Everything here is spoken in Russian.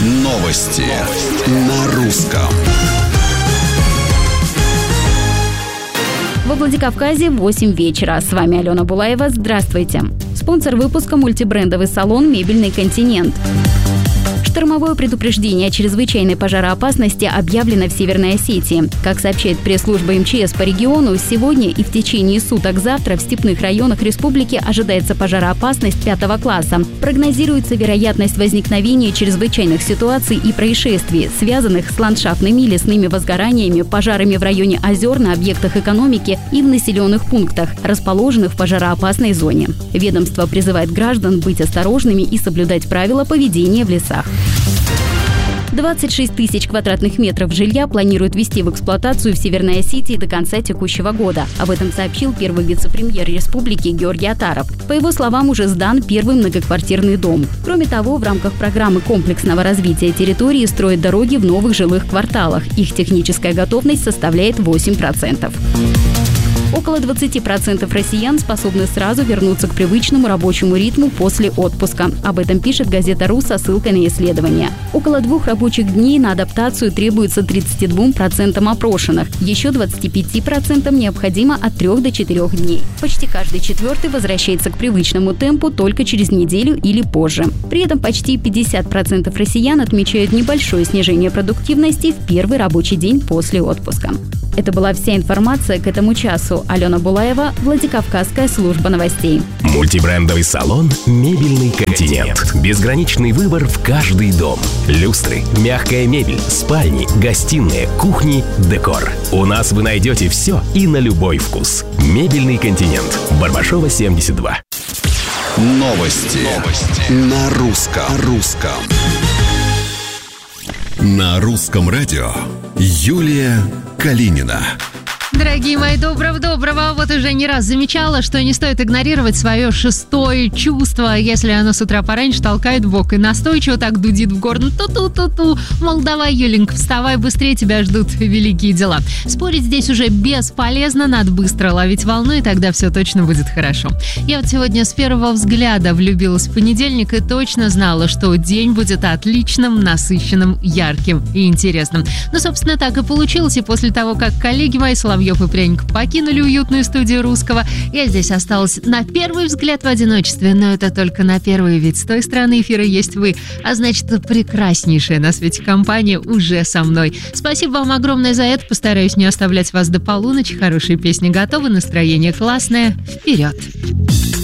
Новости на русском. Во Владикавказе 8 вечера. С вами Алена Булаева. Здравствуйте. Спонсор выпуска — мультибрендовый салон «Мебельный континент». Штормовое предупреждение о чрезвычайной пожароопасности объявлено в Северной Осетии. Как сообщает пресс-служба МЧС по региону, сегодня и в течение суток завтра в степных районах республики ожидается пожароопасность 5 класса. Прогнозируется вероятность возникновения чрезвычайных ситуаций и происшествий, связанных с ландшафтными и лесными возгораниями, пожарами в районе озер, на объектах экономики и в населенных пунктах, расположенных в пожароопасной зоне. Ведомство призывает граждан быть осторожными и соблюдать правила поведения в лесах. 26 тысяч квадратных метров жилья планируют ввести в эксплуатацию в Северной Осетии до конца текущего года. Об этом сообщил первый вице-премьер республики Георгий Атаров. По его словам, уже сдан первый многоквартирный дом. Кроме того, в рамках программы комплексного развития территории строят дороги в новых жилых кварталах. Их техническая готовность составляет 8%. Около 20% россиян способны сразу вернуться к привычному рабочему ритму после отпуска. Об этом пишет газета «РУ» со ссылкой на исследование. Около 2 рабочих дней на адаптацию требуется 32% опрошенных. Еще 25% необходимо от 3 до 4 дней. Почти каждый четвертый возвращается к привычному темпу только через неделю или позже. При этом почти 50% россиян отмечают небольшое снижение продуктивности в первый рабочий день после отпуска. Это была вся информация к этому часу. Алена Булаева, Владикавказская служба новостей. Мультибрендовый салон «Мебельный континент». Безграничный выбор в каждый дом. Люстры, мягкая мебель, спальни, гостиные, кухни, декор. У нас вы найдете все и на любой вкус. «Мебельный континент». Барбашова, 72. Новости на русском. На русском радио Юлия Калинина. Дорогие мои, доброго. Вот уже не раз замечала, что не стоит игнорировать свое шестое чувство, если оно с утра пораньше толкает в бок и настойчиво так дудит в горн. Ту-ту-ту-ту. Мол, давай, Юленька, вставай быстрее, тебя ждут великие дела. Спорить здесь уже бесполезно, надо быстро ловить волну, и тогда все точно будет хорошо. Я вот сегодня с первого взгляда влюбилась в понедельник и точно знала, что день будет отличным, насыщенным, ярким и интересным. Ну, собственно, так и получилось, и после того, как коллеги мои, Соловьев и Пряник, покинули уютную студию русского, я здесь осталась на первый взгляд в одиночестве, но это только на первый, ведь с той стороны эфира есть вы, а значит, прекраснейшая на свете компания уже со мной. Спасибо вам огромное за это, постараюсь не оставлять вас до полуночи, хорошие песни готовы, настроение классное, вперед!